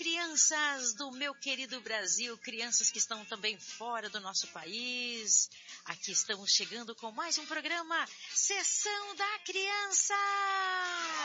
crianças do meu querido Brasil, crianças que estão também fora do nosso país. Aqui estamos chegando com mais um programa Sessão da Criança.